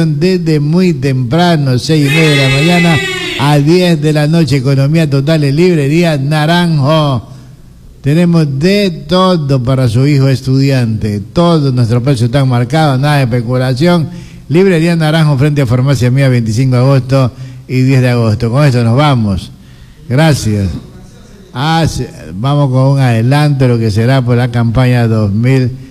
Desde muy temprano, 6:30 de la mañana a 10 de la noche, economía total en Librería Naranjo. Tenemos de todo para su hijo estudiante. Todos nuestros precios están marcados, nada de especulación. Librería Naranjo frente a Farmacia Mía, 25 de agosto y 10 de agosto. Con esto nos vamos. Gracias. Vamos con un adelanto de lo que será por la campaña 2000.